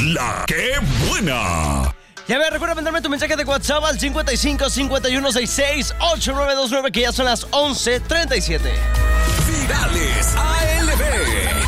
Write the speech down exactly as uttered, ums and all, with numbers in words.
La que buena. Ya ver, recuerda mandarme tu mensaje de WhatsApp al cincuenta y cinco, cincuenta y uno, sesenta y seis, ochenta y nueve veintinueve, que ya son las once treinta y siete. Virales A L B.